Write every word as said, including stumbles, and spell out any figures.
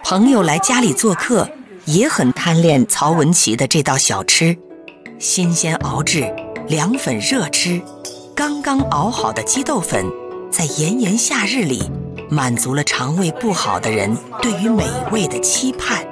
朋友来家里做客，也很贪恋曹文琪的这道小吃。新鲜熬制，凉粉热吃，刚刚熬好的鸡豆粉，在炎炎夏日里，满足了肠胃不好的人对于美味的期盼。